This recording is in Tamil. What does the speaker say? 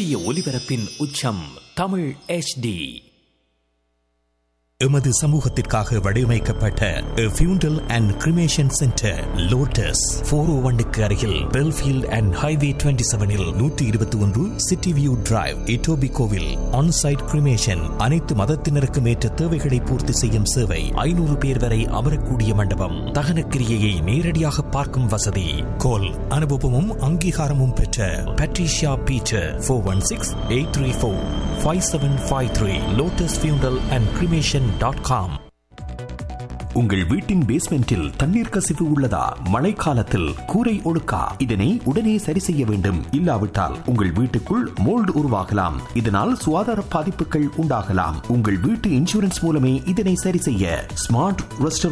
சூரிய ஒளிபரப்பின் உச்சம் தமிழ் HD. எமது சமூகத்திற்காக வடிவமைக்கப்பட்ட ஃபியூண்டல் அண்ட் கிரிமேஷன் சென்டர் லோட்டஸ் 401க்கு அருகில் Belfield and highway 27இல் 121 city view drive இட்டோபிகோவில் on-site cremation அனைத்து மதத்தினருக்கும் ஏற்ற தேவைகளை பூர்த்தி செய்யும் சேவை 500 பேர் வரை அமரக்கூடிய மண்டபம் தகன கிரியையை நேரடியாக பார்க்கும் வசதி கோல் அனுபவமும் அங்கீகாரமும் பெற்ற பட்ரிஷியா பீட்டர் 416-834-5753 லோட்டஸ் ஃபியூண்டல் அண்ட் கிரிமேஷன் உங்கள் வீட்டின் பேஸ்மெண்டில் தண்ணீர் கசிவு உள்ளதா? மழைக்காலத்தில் கூரை ஒழுக்கா? இதனை உடனே சரி செய்ய வேண்டும். இல்லாவிட்டால் உங்கள் வீட்டுக்குள் மோல்டு உருவாகலாம். இதனால் சுகாதார பாதிப்புகள் உண்டாகலாம். உங்கள் வீட்டு இன்சூரன்ஸ் மூலமே இதனை சரி செய்ய ஸ்மார்ட் ரெஸ்டரேஷன்